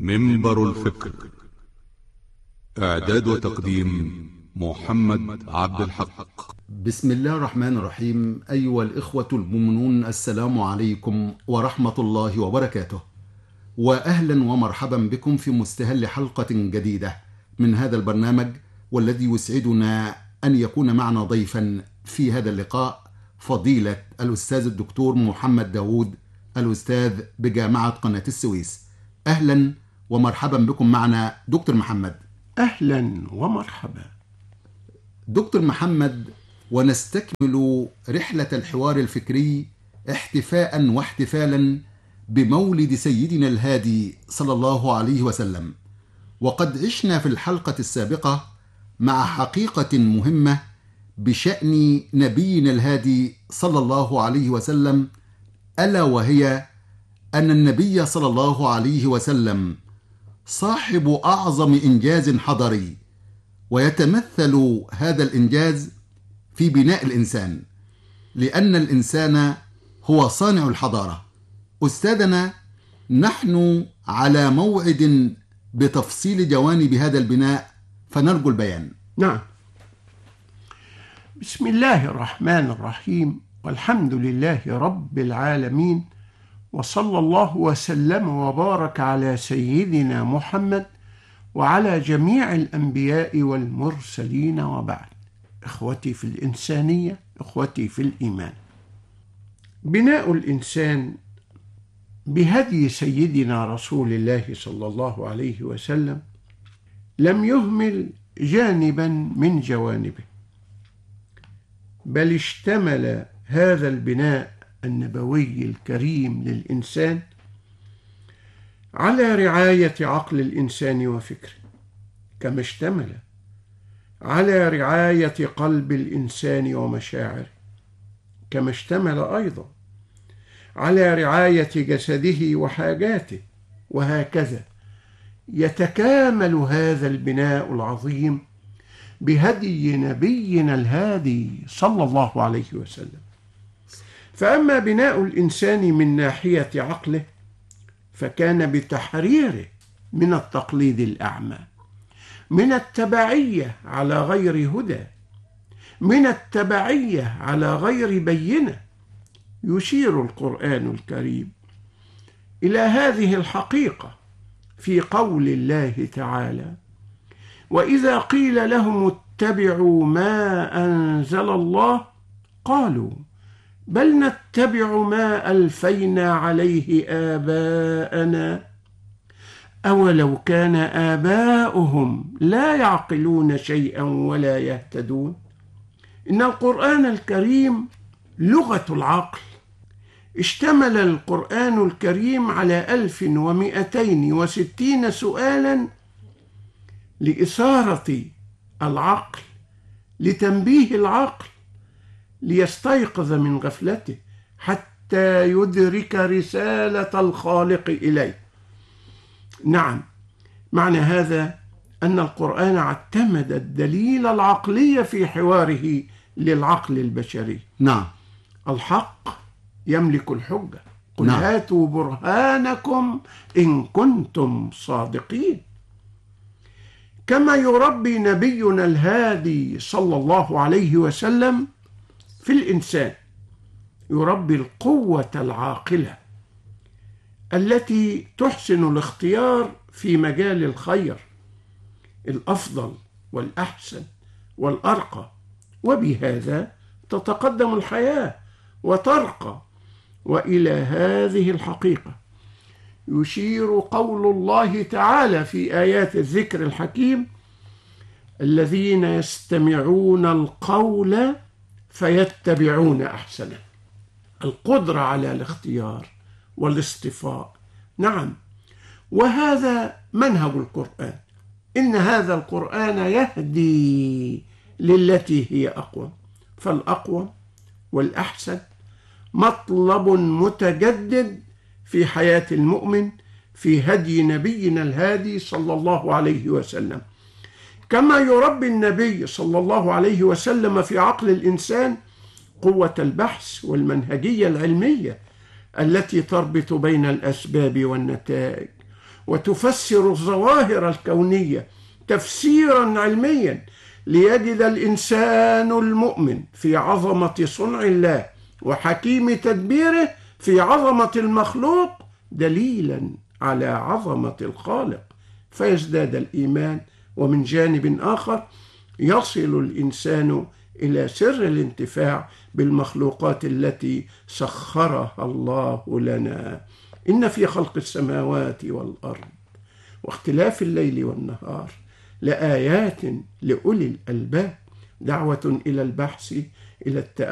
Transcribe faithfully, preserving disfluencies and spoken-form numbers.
منبر الفكر. إعداد وتقديم محمد عبد الحق. بسم الله الرحمن الرحيم. أيها الإخوة المؤمنون، السلام عليكم ورحمة الله وبركاته، وأهلا ومرحبا بكم في مستهل حلقة جديدة من هذا البرنامج، والذي يسعدنا أن يكون معنا ضيفا في هذا اللقاء فضيلة الأستاذ الدكتور محمد داود، الأستاذ بجامعة قناة السويس. أهلا ومرحبا بكم معنا دكتور محمد. أهلا ومرحبا دكتور محمد، ونستكمل رحلة الحوار الفكري احتفاء واحتفالا بمولد سيدنا الهادي صلى الله عليه وسلم. وقد عشنا في الحلقة السابقة مع حقيقة مهمة بشأن نبينا الهادي صلى الله عليه وسلم، ألا وهي أن النبي صلى الله عليه وسلم صاحب أعظم إنجاز حضاري، ويتمثل هذا الإنجاز في بناء الإنسان، لأن الإنسان هو صانع الحضارة. أستاذنا، نحن على موعد بتفصيل جوانب هذا البناء، فنرجو البيان. نعم. بسم الله الرحمن الرحيم، والحمد لله رب العالمين، وصلى الله وسلم وبارك على سيدنا محمد وعلى جميع الأنبياء والمرسلين، وبعد. إخوتي في الإنسانية، إخوتي في الإيمان، بناء الإنسان بهدي سيدنا رسول الله صلى الله عليه وسلم لم يهمل جانبا من جوانبه، بل اشتمل هذا البناء النبوي الكريم للإنسان على رعاية عقل الإنسان وفكره، كما اشتمل على رعاية قلب الإنسان ومشاعره، كما اشتمل أيضا على رعاية جسده وحاجاته، وهكذا يتكامل هذا البناء العظيم بهدي نبينا الهادي صلى الله عليه وسلم. فأما بناء الإنسان من ناحية عقله فكان بتحريره من التقليد الأعمى، من التبعية على غير هدى، من التبعية على غير بينة. يشير القرآن الكريم إلى هذه الحقيقة في قول الله تعالى: وإذا قيل لهم اتبعوا ما أنزل الله قالوا بل نتبع ما ألفينا عليه آباءنا أولو كان آباؤهم لا يعقلون شيئا ولا يهتدون. إن القرآن الكريم لغة العقل. اشتمل القرآن الكريم على ألف ومئتين وستين سؤالا لإثارة العقل، لتنبيه العقل ليستيقظ من غفلته حتى يدرك رسالة الخالق إليه. نعم، معنى هذا أن القرآن اعتمد الدليل العقلي في حواره للعقل البشري. نعم. الحق يملك الحجة، قل نعم. هاتوا برهانكم إن كنتم صادقين. كما يربي نبينا الهادي صلى الله عليه وسلم في الإنسان، يربي القوة العاقلة التي تحسن الاختيار في مجال الخير الأفضل والأحسن والأرقى، وبهذا تتقدم الحياة وترقى. وإلى هذه الحقيقة يشير قول الله تعالى في آيات الذكر الحكيم: الذين يستمعون القول فيتبعون أحسنه. القدرة على الاختيار والاصطفاء. نعم، وهذا منهج القرآن. إن هذا القرآن يهدي للتي هي أقوى، فالأقوى والأحسن مطلب متجدد في حياة المؤمن في هدي نبينا الهادي صلى الله عليه وسلم. كما يربي النبي صلى الله عليه وسلم في عقل الإنسان قوة البحث والمنهجية العلمية التي تربط بين الأسباب والنتائج، وتفسر الظواهر الكونية تفسيرا علميا، ليجد الإنسان المؤمن في عظمة صنع الله وحكيم تدبيره في عظمة المخلوق دليلا على عظمة الخالق، فيزداد الإيمان. ومن جانب آخر يصل الإنسان إلى سر الانتفاع بالمخلوقات التي سخرها الله لنا. إن في خلق السماوات والأرض واختلاف الليل والنهار لآيات لأولي الألباب. دعوة إلى البحث، إلى التأمل